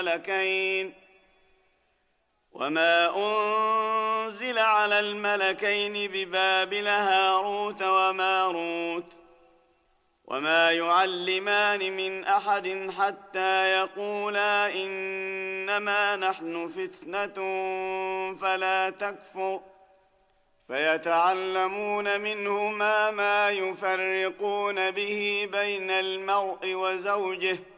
الملكين وما أنزل على الملكين ببابل هاروت وماروت وما يعلمان من أحد حتى يقولا إنما نحن فتنة فلا تكفر فيتعلمون منهما ما يفرقون به بين المرء وزوجه